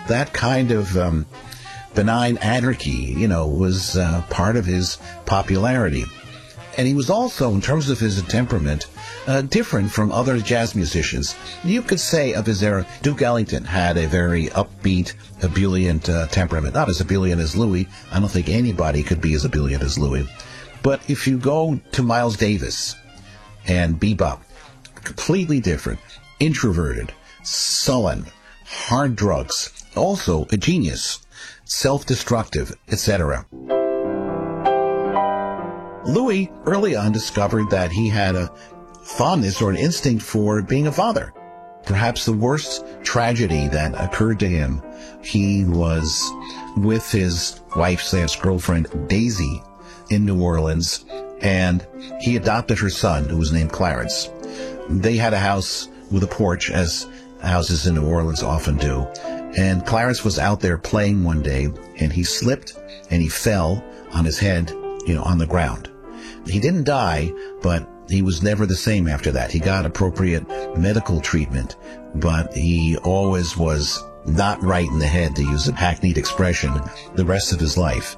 that kind of benign anarchy, was part of his popularity. And he was also, in terms of his temperament, different from other jazz musicians. You could say of his era, Duke Ellington had a very upbeat, ebullient temperament. Not as ebullient as Louis. I don't think anybody could be as ebullient as Louis. But if you go to Miles Davis and bebop, completely different, introverted, sullen, hard drugs, also a genius, self-destructive, etc. Louis early on discovered that he had a fondness or an instinct for being a father. Perhaps the worst tragedy that occurred to him, he was with his wife/girlfriend Daisy in New Orleans, and he adopted her son, who was named Clarence. They had a house with a porch, as houses in New Orleans often do, and Clarence was out there playing one day, and he slipped and he fell on his head, on the ground. He didn't die, but he was never the same after that. He got appropriate medical treatment, but he always was not right in the head, to use a hackneyed expression, the rest of his life.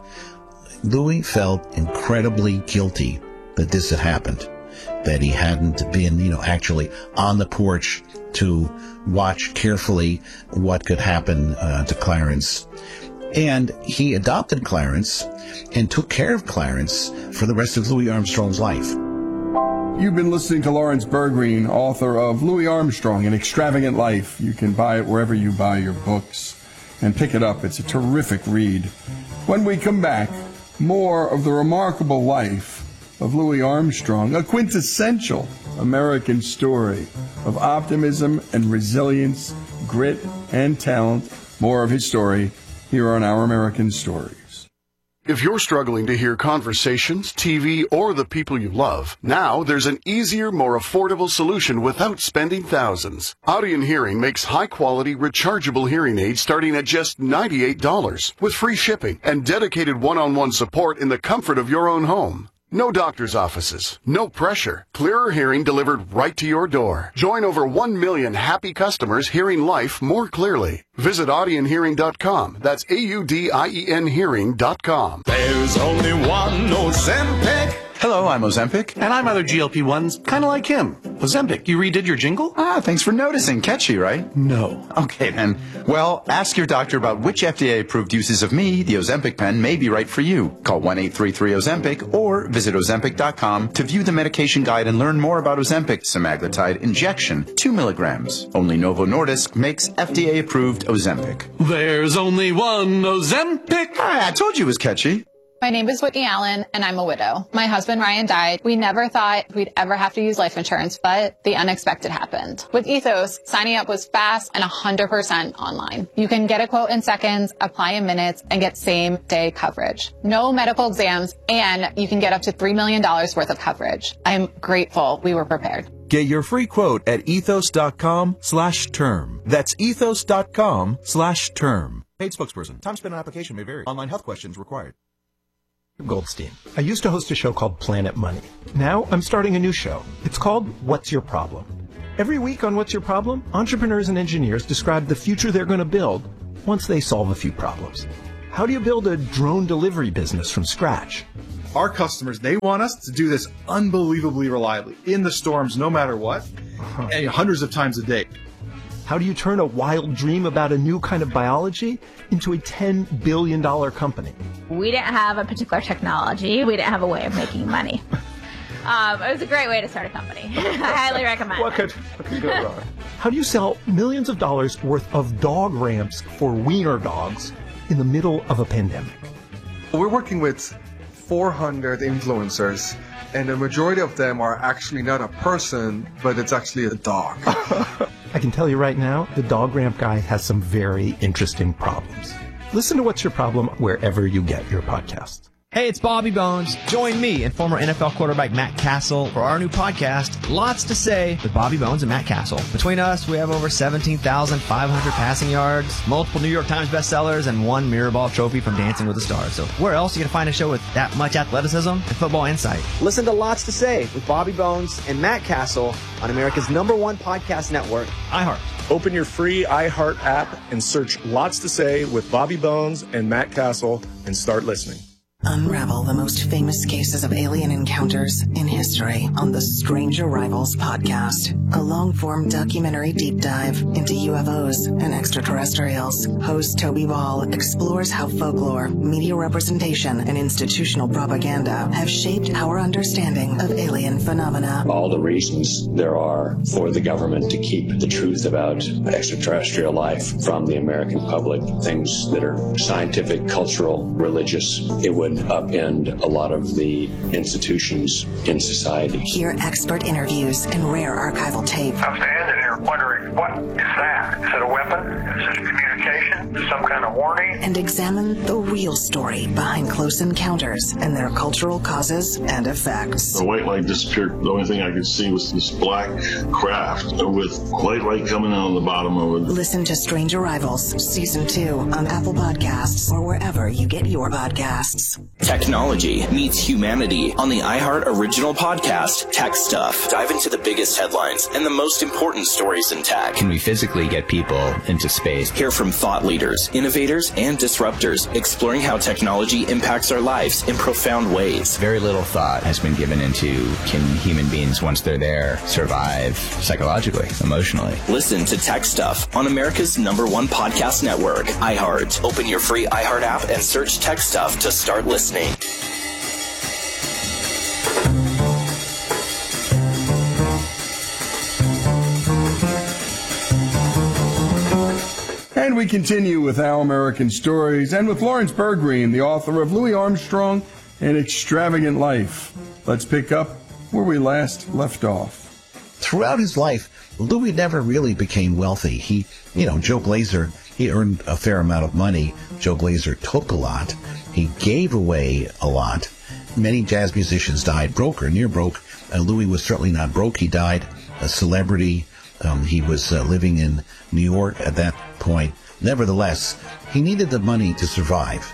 Louis felt incredibly guilty that this had happened, that he hadn't been, actually on the porch to watch carefully what could happen to Clarence. And he adopted Clarence and took care of Clarence for the rest of Louis Armstrong's life. You've been listening to Lawrence Bergreen, author of Louis Armstrong, An Extravagant Life. You can buy it wherever you buy your books and pick it up. It's a terrific read. When we come back, more of the remarkable life of Louis Armstrong, a quintessential American story of optimism and resilience, grit and talent. More of his story here on Our American Stories. If you're struggling to hear conversations, TV, or the people you love, now there's an easier, more affordable solution without spending thousands. Audion Hearing makes high-quality, rechargeable hearing aids starting at just $98 with free shipping and dedicated one-on-one support in the comfort of your own home. No doctor's offices, no pressure. Clearer hearing delivered right to your door. Join over 1 million happy customers hearing life more clearly. Visit audionhearing.com. That's AUDIEN hearing.com. There's only one Ozempic. Hello, I'm Ozempic. And I'm other GLP-1s, kind of like him. Ozempic, you redid your jingle? Thanks for noticing. Catchy, right? No. Okay, then. Well, ask your doctor about which FDA-approved uses of me, the Ozempic pen, may be right for you. Call 1-833-OZEMPIC or visit Ozempic.com to view the medication guide and learn more about Ozempic semaglutide injection, 2 milligrams. Only Novo Nordisk makes FDA-approved Ozempic. There's only one Ozempic. I told you it was catchy. My name is Whitney Allen, and I'm a widow. My husband, Ryan, died. We never thought we'd ever have to use life insurance, but the unexpected happened. With Ethos, signing up was fast and 100% online. You can get a quote in seconds, apply in minutes, and get same-day coverage. No medical exams, and you can get up to $3 million worth of coverage. I'm grateful we were prepared. Get your free quote at ethos.com/term. That's ethos.com/term. Paid spokesperson. Time spent on application may vary. Online health questions required. Goldstein. I used to host a show called Planet Money. Now I'm starting a new show. It's called What's Your Problem? Every week on What's Your Problem, entrepreneurs and engineers describe the future they're going to build once they solve a few problems. How do you build a drone delivery business from scratch? Our customers, they want us to do this unbelievably reliably, in the storms, no matter what, and hundreds of times a day. How do you turn a wild dream about a new kind of biology into a $10 billion company? We didn't have a particular technology. We didn't have a way of making money. It was a great way to start a company. I highly recommend what could go wrong? How do you sell millions of dollars worth of dog ramps for wiener dogs in the middle of a pandemic? We're working with 400 influencers, and the majority of them are actually not a person, but it's actually a dog. I can tell you right now, the dog ramp guy has some very interesting problems. Listen to What's Your Problem wherever you get your podcasts. Hey, it's Bobby Bones. Join me and former NFL quarterback Matt Castle for our new podcast, Lots to Say with Bobby Bones and Matt Castle. Between us, we have over 17,500 passing yards, multiple New York Times bestsellers, and 1 Mirrorball trophy from Dancing with the Stars. So where else are you going to find a show with that much athleticism and football insight? Listen to Lots to Say with Bobby Bones and Matt Castle on America's #1 podcast network, iHeart. Open your free iHeart app and search Lots to Say with Bobby Bones and Matt Castle and start listening. Unravel the most famous cases of alien encounters in history on the Strange Arrivals podcast, a long-form documentary deep dive into UFOs and extraterrestrials. Host Toby Ball explores how folklore, media representation, and institutional propaganda have shaped our understanding of alien phenomena. All the reasons there are for the government to keep the truth about extraterrestrial life from the American public, things that are scientific, cultural, religious, it would upend a lot of the institutions in society. Hear expert interviews and rare archival tape. I'm standing here wondering, what is that? Is it a weapon? Is it a communication? Some kind of warning? And examine the real story behind close encounters and their cultural causes and effects. The white light disappeared. The only thing I could see was this black craft with white light coming out on the bottom of it. Listen to Strange Arrivals, Season 2 on Apple Podcasts or wherever you get your podcasts. Technology meets humanity on the iHeart original podcast, Tech Stuff. Dive into the biggest headlines and the most important stories in tech. Can we physically get people into space? Hear from thought leaders, innovators, and disruptors, exploring how technology impacts our lives in profound ways. Very little thought has been given into, can human beings, once they're there, survive psychologically, emotionally? Listen to Tech Stuff on America's #1 podcast network, iHeart. Open your free iHeart app and search Tech Stuff to start listening. And we continue with Our American Stories and with Lawrence Bergreen, the author of Louis Armstrong, An Extravagant Life. Let's pick up where we last left off. Throughout his life, Louis never really became wealthy. Joe Glazer, he earned a fair amount of money. Joe Glazer took a lot. He gave away a lot. Many jazz musicians died broke or near broke. Louis was certainly not broke. He died a celebrity. He was living in New York at that point. Nevertheless, he needed the money to survive,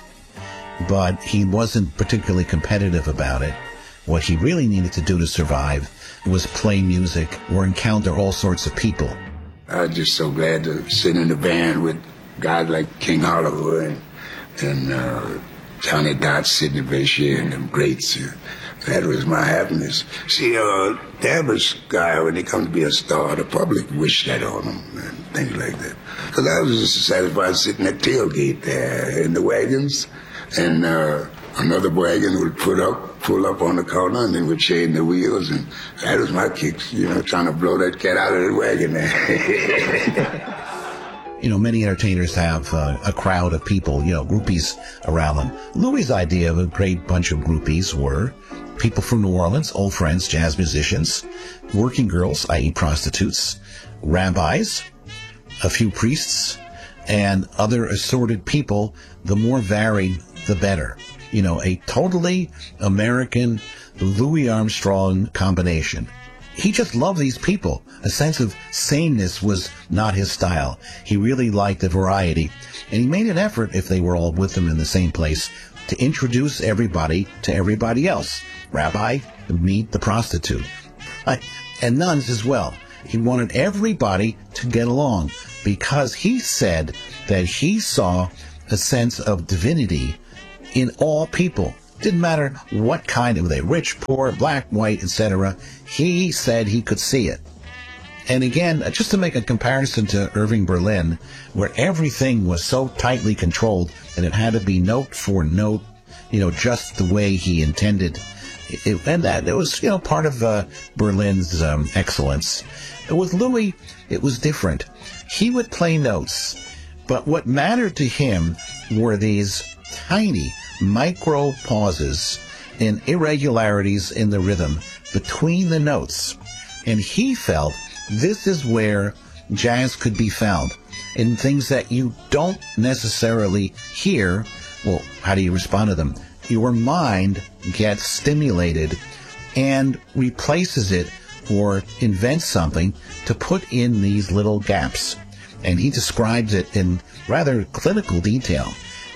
but he wasn't particularly competitive about it. What he really needed to do to survive was play music or encounter all sorts of people. I was just so glad to sit in the band with guys like King Oliver and Johnny Dodds, Sidney Bechet, and them greats. That was my happiness. See, the average guy, when he comes to be a star, the public wish that on him and things like that. Because I was just satisfied sitting at tailgate there in the wagons, and another wagon would pull up on the corner, and then would chain the wheels, and that was my kicks, trying to blow that cat out of the wagon there. Many entertainers have a crowd of people, groupies around them. Louis' idea of a great bunch of groupies were people from New Orleans, old friends, jazz musicians, working girls, i.e. prostitutes, rabbis, a few priests, and other assorted people. The more varied, the better. A totally American Louis Armstrong combination. He just loved these people. A sense of sameness was not his style. He really liked the variety, and he made an effort, if they were all with him in the same place, to introduce everybody to everybody else. Rabbi, meet the prostitute, and nuns as well. He wanted everybody to get along because he said that he saw a sense of divinity in all people. Didn't matter what kind of they, rich, poor, black, white, etc. He said he could see it. And again, just to make a comparison to Irving Berlin, where everything was so tightly controlled that it had to be note for note, just the way he intended. And that it was, part of Berlin's excellence. With Louis, it was different. He would play notes, but what mattered to him were these tiny micro pauses and irregularities in the rhythm between the notes. And he felt this is where jazz could be found, in things that you don't necessarily hear. Well, how do you respond to them? Your mind gets stimulated and replaces it or invents something to put in these little gaps. And he describes it in rather clinical detail.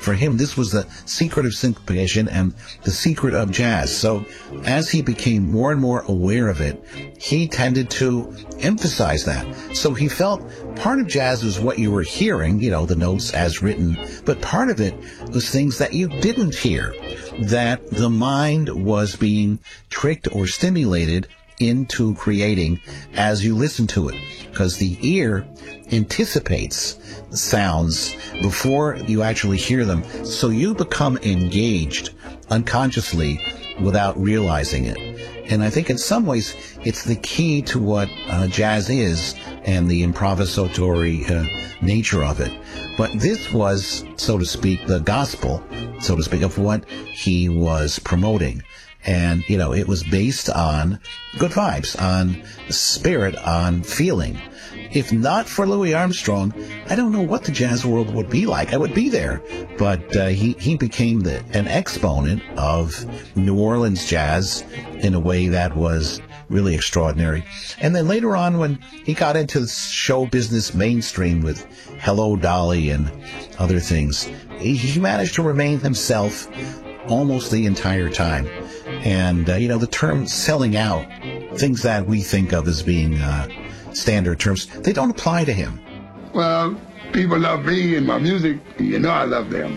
For him, this was the secret of syncopation and the secret of jazz. So as he became more and more aware of it, he tended to emphasize that. So he felt part of jazz was what you were hearing, the notes as written, but part of it was things that you didn't hear, that the mind was being tricked or stimulated into creating as you listen to it, because the ear anticipates sounds before you actually hear them, so you become engaged unconsciously without realizing it. And I think in some ways it's the key to what jazz is and the improvisatory nature of it. But this was, so to speak, the gospel, so to speak, of what he was promoting. And, it was based on good vibes, on spirit, on feeling. If not for Louis Armstrong, I don't know what the jazz world would be like. I would be there. But he became an exponent of New Orleans jazz in a way that was really extraordinary. And then later on, when he got into show business mainstream with Hello, Dolly and other things, he managed to remain himself almost the entire time. And, the term selling out, things that we think of as being standard terms, they don't apply to him. Well, people love me and my music. I love them.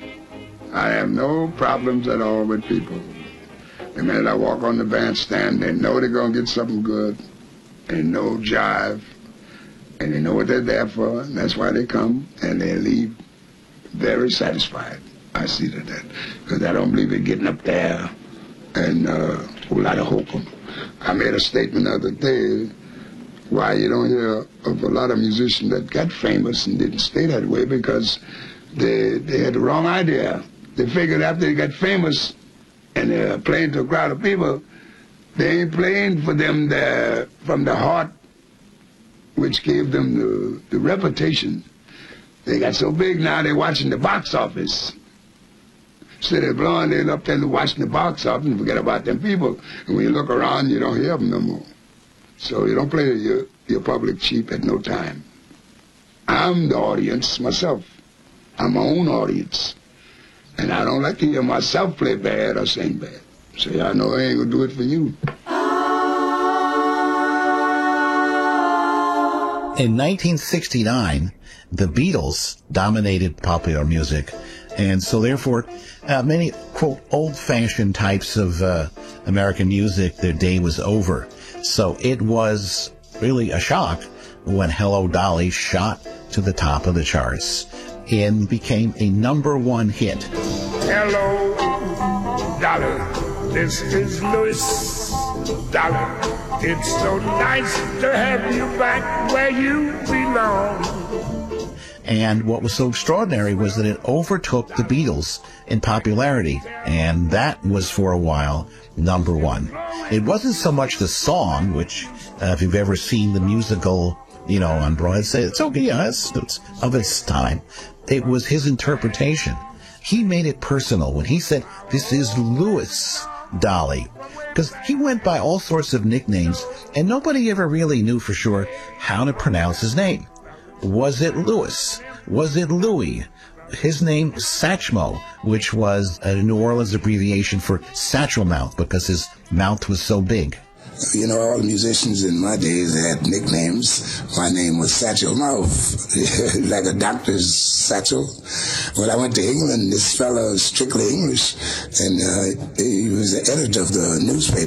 I have no problems at all with people. The minute I walk on the bandstand, they know they're going to get something good. They know jive. And they know what they're there for. And that's why they come and they leave very satisfied. I see that. Because I don't believe in getting up there and a whole lot of hokum. I made a statement the other day why you don't hear of a lot of musicians that got famous and didn't stay that way, because they had the wrong idea. They figured after they got famous and they're playing to a crowd of people, they ain't playing for them from the heart, which gave them the reputation. They got so big now they're watching the box office. Instead of blowing, they're up there watching the box office and forget about them people. And when you look around, you don't hear them no more. So you don't play your public cheap at no time. I'm the audience myself. I'm my own audience. And I don't like to hear myself play bad or sing bad. So I know I ain't going to do it for you. In 1969, the Beatles dominated popular music. And so therefore, many, quote, old-fashioned types of American music, their day was over. So it was really a shock when Hello, Dolly shot to the top of the charts and became a #1 hit. Hello, Dolly. This is Louis. Dolly, it's so nice to have you back where you belong. And what was so extraordinary was that it overtook the Beatles in popularity, and that was for a while #1. It wasn't so much the song, which if you've ever seen the musical, on Broadway, it's okay, yeah, it's of its time. It was his interpretation. He made it personal when he said, "This is Louis Dolly," because he went by all sorts of nicknames, and nobody ever really knew for sure how to pronounce his name. Was it Louis? Was it Louis? His name, Satchmo, which was a New Orleans abbreviation for satchel mouth, because his mouth was so big. All the musicians in my days had nicknames. My name was Satchel Mouth, like a doctor's satchel. When I went to England, this fellow was strictly English, and he was the editor of the newspaper.